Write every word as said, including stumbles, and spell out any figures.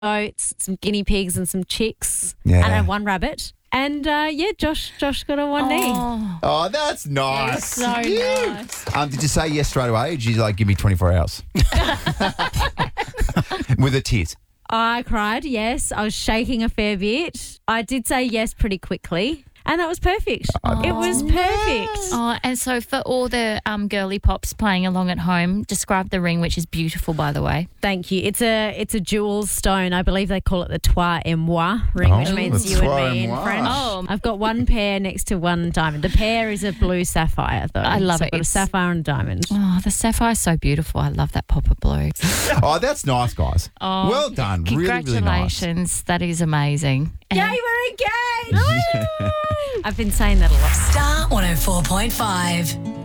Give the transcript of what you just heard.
goats, some guinea pigs and some chicks. Yeah. And I had one rabbit. And, uh, yeah, Josh Josh got on one knee. Oh, Oh, that's nice. it's so nice. Um, did you say yes straight away? Or did you like give me twenty-four hours? With a tit. I cried, yes. I was shaking a fair bit. I did say yes pretty quickly. And that was perfect. It was perfect. Oh, and so for all the um, girly pops playing along at home, describe the ring, which is beautiful, by the way. Thank you. It's a it's a jewel stone. I believe they call it the Trois et Moi ring, Oh, which means the you Trois and me et in Moi. French. Oh. I've got one pair next to one diamond. The pair is a blue sapphire, though. I love so it. I've got a It's- sapphire and a diamond. Oh, the sapphire's so beautiful. I love that pop of blue. Oh, that's nice, guys. Oh, well done. Really, really nice. Congratulations. That is amazing. Yay, we're engaged! I've been saying that a lot. Star one oh four point five.